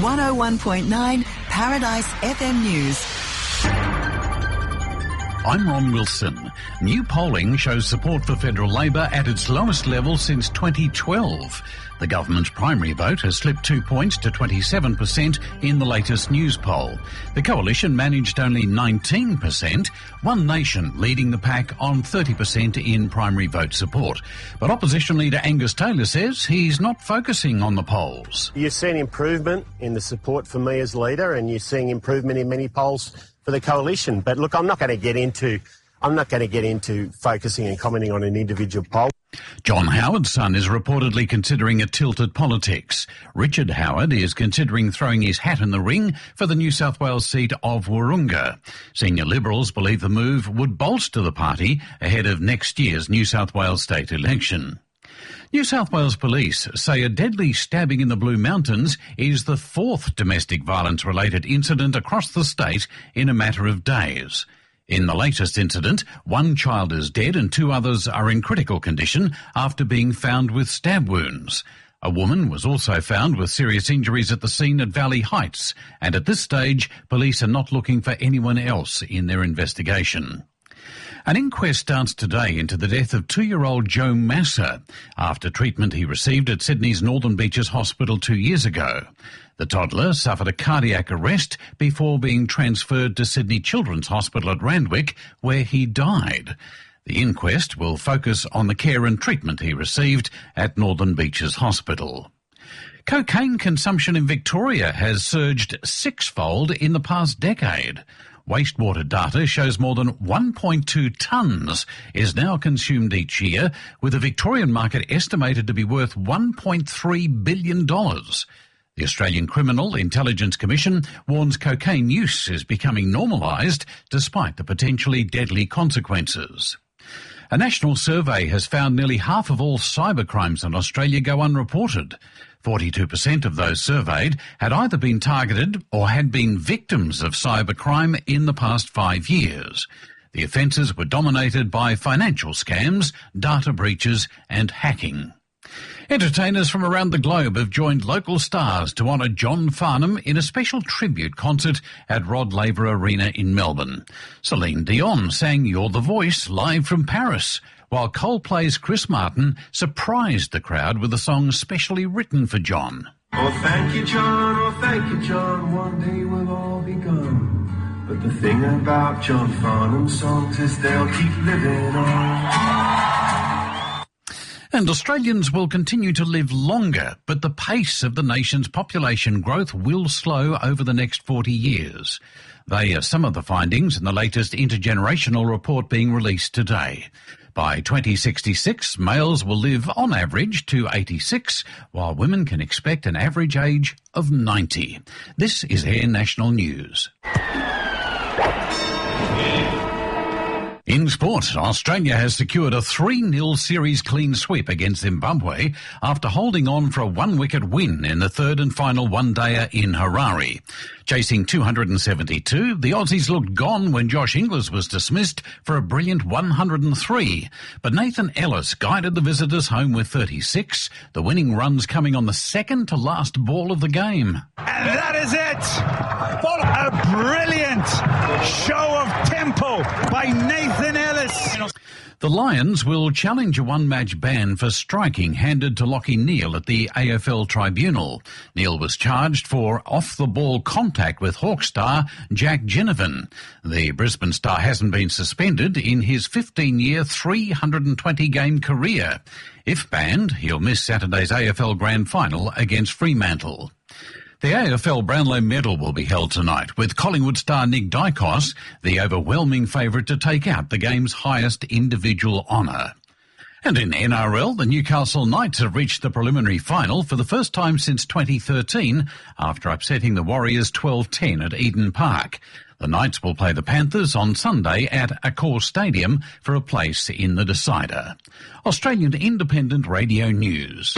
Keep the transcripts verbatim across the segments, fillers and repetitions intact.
one oh one point nine Paradise F M News. I'm Ron Wilson. New polling shows support for federal Labor at its lowest level since twenty twelve. The government's primary vote has slipped two points to twenty-seven percent in the latest news poll. The coalition managed only nineteen percent, One Nation leading the pack on thirty percent in primary vote support. But opposition leader Angus Taylor says he's not focusing on the polls. You're seeing improvement in the support for me as leader, and you're seeing improvement in many polls for the coalition. But look, I'm not going to get into I'm not going to get into focusing and commenting on an individual poll. John Howard's son is reportedly considering a tilt at politics. Richard Howard is considering throwing his hat in the ring for the New South Wales seat of Wahroonga. Senior Liberals believe the move would bolster the party ahead of next year's New South Wales state election. New South Wales Police say a deadly stabbing in the Blue Mountains is the fourth domestic violence-related incident across the state in a matter of days. In the latest incident, one child is dead and two others are in critical condition after being found with stab wounds. A woman was also found with serious injuries at the scene at Valley Heights, and at this stage, police are not looking for anyone else in their investigation. An inquest starts today into the death of two-year-old Joe Massa after treatment he received at Sydney's Northern Beaches Hospital two years ago. The toddler suffered a cardiac arrest before being transferred to Sydney Children's Hospital at Randwick, where he died. The inquest will focus on the care and treatment he received at Northern Beaches Hospital. Cocaine consumption in Victoria has surged sixfold in the past decade. Wastewater data shows more than one point two tonnes is now consumed each year, with the Victorian market estimated to be worth one point three billion dollars. The Australian Criminal Intelligence Commission warns cocaine use is becoming normalised despite the potentially deadly consequences. A national survey has found nearly half of all cybercrimes in Australia go unreported. forty-two percent of those surveyed had either been targeted or had been victims of cybercrime in the past five years. The offences were dominated by financial scams, data breaches and hacking. Entertainers from around the globe have joined local stars to honour John Farnham in a special tribute concert at Rod Laver Arena in Melbourne. Celine Dion sang You're the Voice live from Paris, while Coldplay's Chris Martin surprised the crowd with a song specially written for John. Oh, thank you, John, oh, thank you, John, one day we'll all be gone. But the thing about John Farnham's songs is they'll keep living on. And Australians will continue to live longer, but the pace of the nation's population growth will slow over the next forty years. They are some of the findings in the latest intergenerational report being released today. By twenty sixty-six, males will live on average to eighty-six, while women can expect an average age of ninety. This is Air National News. In sport, Australia has secured a three nil series clean sweep against Zimbabwe after holding on for a one-wicket win in the third and final one-dayer in Harare. Chasing two hundred seventy-two, the Aussies looked gone when Josh Inglis was dismissed for a brilliant one hundred three. But Nathan Ellis guided the visitors home with thirty-six, the winning runs coming on the second-to-last ball of the game. And that is it! A brilliant show of tempo by Nathan Ellis. The Lions will challenge a one-match ban for striking handed to Lachie Neale at the A F L Tribunal. Neale was charged for off-the-ball contact with Hawk star Jack Ginnivan. The Brisbane star hasn't been suspended in his fifteen-year, three hundred twenty game career. If banned, he'll miss Saturday's A F L Grand Final against Fremantle. The A F L Brownlow Medal will be held tonight, with Collingwood star Nick Dykos the overwhelming favourite to take out the game's highest individual honour. And in N R L, the Newcastle Knights have reached the preliminary final for the first time since twenty thirteen, after upsetting the Warriors twelve ten at Eden Park. The Knights will play the Panthers on Sunday at Accor Stadium for a place in the decider. Australian Independent Radio News.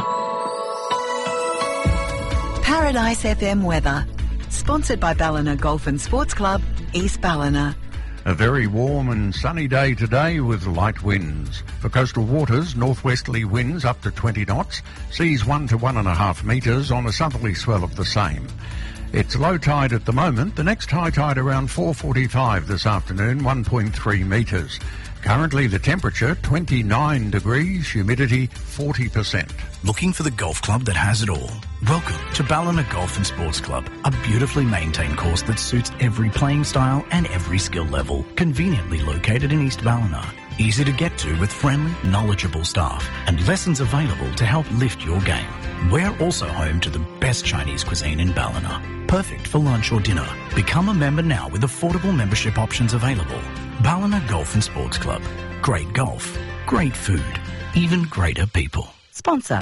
Paradise F M weather. Sponsored by Ballina Golf and Sports Club, East Ballina. A very warm and sunny day today with light winds. For coastal waters, northwesterly winds up to twenty knots, seas one to one and a half metres on a southerly swell of the same. It's low tide at the moment. The next high tide around four forty-five this afternoon, one point three metres. Currently the temperature twenty-nine degrees, humidity forty percent. Looking for the golf club that has it all? Welcome to Ballina Golf and Sports Club, a beautifully maintained course that suits every playing style and every skill level. Conveniently located in East Ballina. Easy to get to with friendly, knowledgeable staff and lessons available to help lift your game. We're also home to the best Chinese cuisine in Ballina. Perfect for lunch or dinner. Become a member now with affordable membership options available. Ballina Golf and Sports Club. Great golf, great food, even greater people. Sponsor